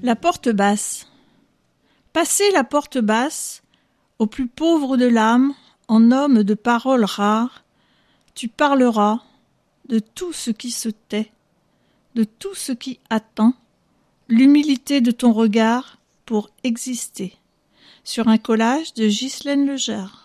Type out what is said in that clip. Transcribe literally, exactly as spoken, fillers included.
La porte basse. Passez la porte basse, au plus pauvre de l'âme, en homme de paroles rares, tu parleras de tout ce qui se tait, de tout ce qui attend, l'humilité de ton regard pour exister. Sur un collage de Ghislaine Legère.